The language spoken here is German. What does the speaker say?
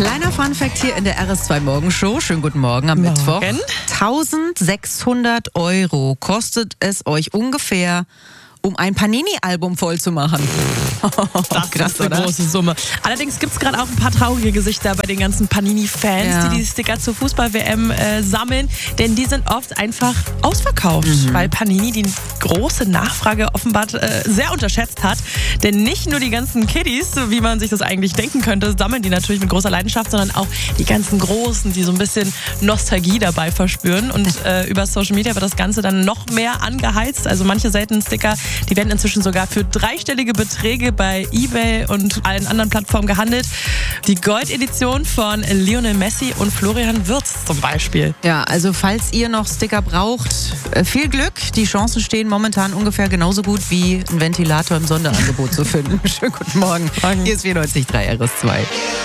Kleiner Funfact hier in der RS2 Morgenshow. Schönen guten Morgen am Mittwoch. 1.600 € kostet es euch ungefähr, um ein Panini-Album voll zu machen. Das krass, ist eine oder? große Summe. Allerdings gibt es gerade auch ein paar traurige Gesichter bei den ganzen Panini-Fans, Ja. die Sticker zur Fußball-WM sammeln. Denn die sind oft einfach ausverkauft, weil Panini die große Nachfrage offenbar sehr unterschätzt hat. Denn nicht nur die ganzen Kiddies, wie man sich das eigentlich denken könnte, sammeln die natürlich mit großer Leidenschaft, sondern auch die ganzen Großen, die so ein bisschen Nostalgie dabei verspüren. Und über Social Media wird das Ganze dann noch mehr angeheizt. Also manche seltenen Sticker, die werden inzwischen sogar für dreistellige Beträge bei eBay und allen anderen Plattformen gehandelt. Die Gold-Edition von Lionel Messi und Florian Wirtz zum Beispiel. Ja, also falls ihr noch Sticker braucht, viel Glück. Die Chancen stehen momentan ungefähr genauso gut wie ein Ventilator im Sonderangebot zu finden. Schönen guten Morgen. Hier ist 94.3 RS2.